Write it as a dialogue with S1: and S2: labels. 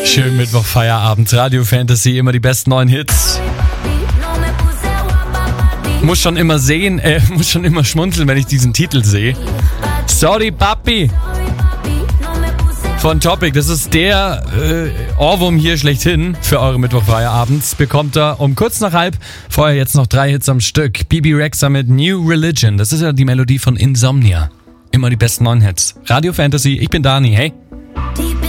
S1: Schönen Mittwoch, Feierabend, Radio Fantasy, immer die besten neuen Hits. Muss schon immer schmunzeln, wenn ich diesen Titel sehe. Sorry, Papi. Von Topic, das ist der Ohrwurm hier schlechthin für eure Mittwoch-Feierabends. Bekommt er um kurz nach halb. Vorher jetzt noch 3 Hits am Stück. Bibi Rexha mit New Religion. Das ist ja die Melodie von Insomnia. Immer die besten neuen Hits. Radio Fantasy, ich bin Dani, hey.